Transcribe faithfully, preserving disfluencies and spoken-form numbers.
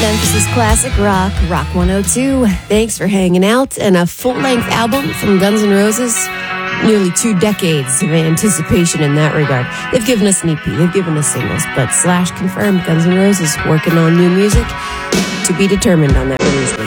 Memphis' classic rock, Rock one oh two. Thanks for hanging out. And a full-length album from Guns N' Roses. Nearly two decades of anticipation in that regard. They've given us an E P, they've given us singles, but Slash confirmed Guns N' Roses working on new music to be determined on that release date.